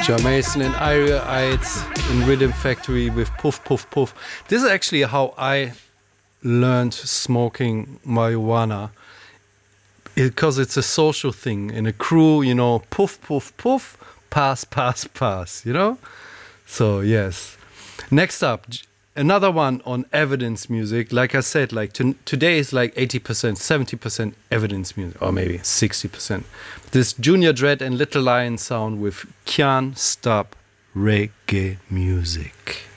Mason and Ira Ides in Rhythm Factory with Puff Puff Puff. This is actually how I learned smoking marijuana, because it's a social thing in a crew, you know, puff puff puff, pass pass pass, you know. So yes. Next up, another one on evidence music. Like I said, like today is like 80%, 70% evidence music, or maybe 60%. This Junior Dread and Little Lion sound with Can't Stop Reggae Music.